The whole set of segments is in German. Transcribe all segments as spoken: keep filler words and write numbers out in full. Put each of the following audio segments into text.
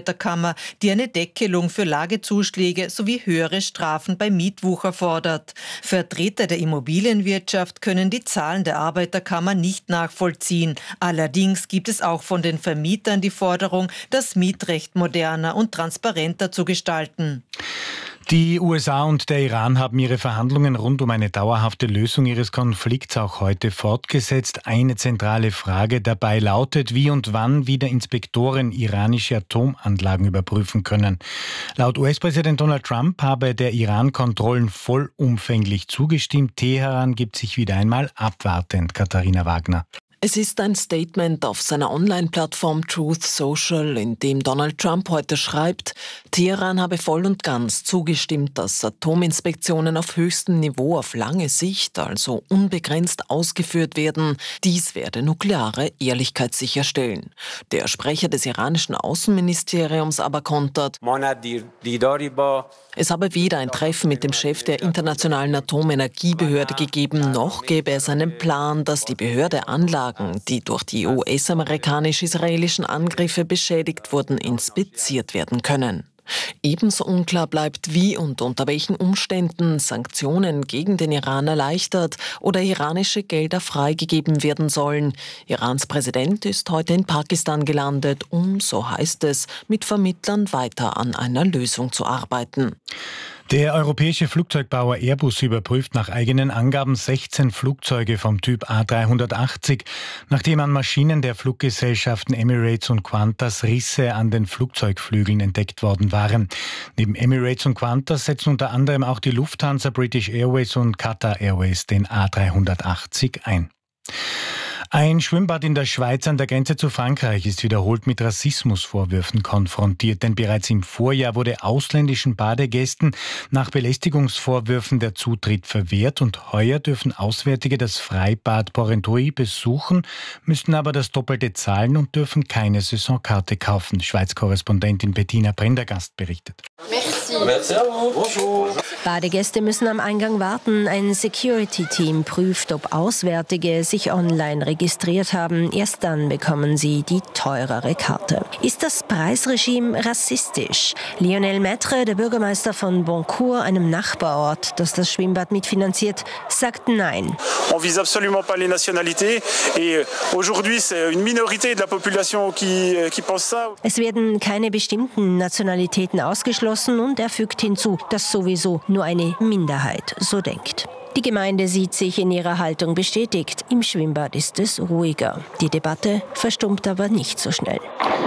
Arbeiterkammer, die eine Deckelung für Lagezuschläge sowie höhere Strafen bei Mietwucher fordert. Vertreter der Immobilienwirtschaft können die Zahlen der Arbeiterkammer nicht nachvollziehen. Allerdings gibt es auch von den Vermietern die Forderung, das Mietrecht moderner und transparenter zu gestalten. Die U S A und der Iran haben ihre Verhandlungen rund um eine dauerhafte Lösung ihres Konflikts auch heute fortgesetzt. Eine zentrale Frage dabei lautet, wie und wann wieder Inspektoren iranische Atomanlagen überprüfen können. Laut U S-Präsident Donald Trump habe der Iran Kontrollen vollumfänglich zugestimmt. Teheran gibt sich wieder einmal abwartend. Katharina Wagner. Es ist ein Statement auf seiner Online-Plattform Truth Social, in dem Donald Trump heute schreibt, Teheran habe voll und ganz zugestimmt, dass Atominspektionen auf höchstem Niveau auf lange Sicht, also unbegrenzt, ausgeführt werden. Dies werde nukleare Ehrlichkeit sicherstellen. Der Sprecher des iranischen Außenministeriums aber kontert, es habe weder ein Treffen mit dem Chef der Internationalen Atomenergiebehörde gegeben, noch gäbe es einen Plan, dass die Behörde Anlagen, die durch die U S-amerikanisch-israelischen Angriffe beschädigt wurden, inspiziert werden können. Ebenso unklar bleibt, wie und unter welchen Umständen Sanktionen gegen den Iran erleichtert oder iranische Gelder freigegeben werden sollen. Irans Präsident ist heute in Pakistan gelandet, um, so heißt es, mit Vermittlern weiter an einer Lösung zu arbeiten. Der europäische Flugzeugbauer Airbus überprüft nach eigenen Angaben sechzehn Flugzeuge vom Typ A dreihundertachtzig, nachdem an Maschinen der Fluggesellschaften Emirates und Qantas Risse an den Flugzeugflügeln entdeckt worden waren. Neben Emirates und Qantas setzen unter anderem auch die Lufthansa, British Airways und Qatar Airways den A dreihundertachtzig ein. Ein Schwimmbad in der Schweiz an der Grenze zu Frankreich ist wiederholt mit Rassismusvorwürfen konfrontiert, denn bereits im Vorjahr wurde ausländischen Badegästen nach Belästigungsvorwürfen der Zutritt verwehrt und heuer dürfen Auswärtige das Freibad Porrentruy besuchen, müssen aber das Doppelte zahlen und dürfen keine Saisonkarte kaufen. Schweiz-Korrespondentin Bettina Prendergast berichtet. Merci. Badegäste müssen am Eingang warten. Ein Security-Team prüft, ob Auswärtige sich online registriert haben. Erst dann bekommen sie die teurere Karte. Ist das Preisregime rassistisch? Lionel Maître, der Bürgermeister von Boncourt, einem Nachbarort, das das Schwimmbad mitfinanziert, sagt nein. On vise absolument pas les nationalités et aujourd'hui c'est une minorité de la population qui qui pense ça. Es werden keine bestimmten Nationalitäten ausgeschlossen und er fügt hinzu, dass sowieso nur eine Minderheit so denkt. Die Gemeinde sieht sich in ihrer Haltung bestätigt. Im Schwimmbad ist es ruhiger. Die Debatte verstummt aber nicht so schnell.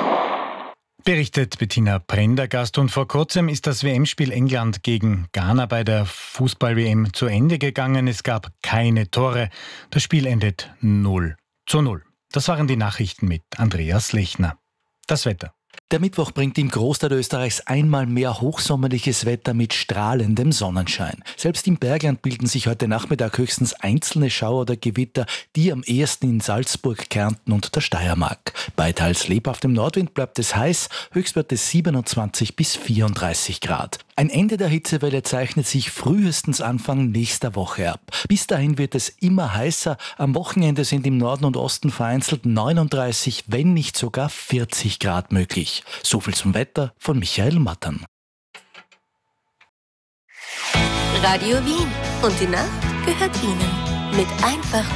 Berichtet Bettina Prendergast. Und vor kurzem ist das W M-Spiel England gegen Ghana bei der Fußball-W M zu Ende gegangen. Es gab keine Tore. Das Spiel endet null zu null. Das waren die Nachrichten mit Andreas Lechner. Das Wetter. Der Mittwoch bringt im Großteil Österreichs einmal mehr hochsommerliches Wetter mit strahlendem Sonnenschein. Selbst im Bergland bilden sich heute Nachmittag höchstens einzelne Schauer oder Gewitter, die am ehesten in Salzburg, Kärnten und der Steiermark. Bei teils lebhaftem Nordwind bleibt es heiß, Höchstwerte siebenundzwanzig bis vierunddreißig Grad. Ein Ende der Hitzewelle zeichnet sich frühestens Anfang nächster Woche ab. Bis dahin wird es immer heißer. Am Wochenende sind im Norden und Osten vereinzelt neununddreißig, wenn nicht sogar vierzig Grad möglich. So viel zum Wetter von Michael Mattern. Radio Wien. Und die Nacht gehört Ihnen. Mit einfach